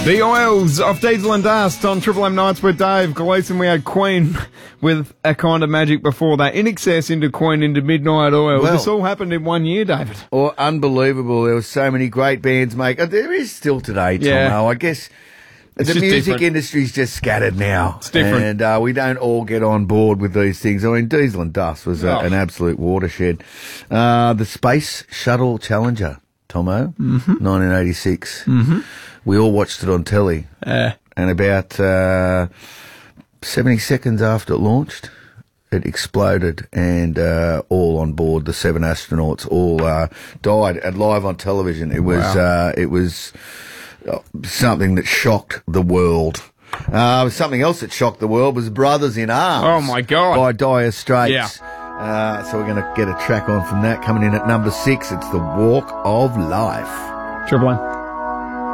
The Oils of Diesel and Dust on Triple M Nights with Dave Gleeson. We had Queen with A Kind of Magic before that. In Excess into Queen into Midnight Oil. Well, this all happened in 1 year, David. Oh, unbelievable. There were so many great bands making. There is still today, Tomo. Yeah. I guess It's the just music different. industry's just scattered now. It's different. And we don't all get on board with these things. I mean, Diesel and Dust was an absolute watershed. The Space Shuttle Challenger, Tomo, 1986. Mm-hmm. We all watched it on telly. And about 70 seconds after it launched, it exploded, and all on board, the 7 astronauts, all died. And live on television, it was something that shocked the world. Something else that shocked the world was Brothers in Arms. Oh, my God. By Dire Straits. Yeah. So we're going to get a track on from that. Coming in at number 6, it's The Walk of Life. Triple M.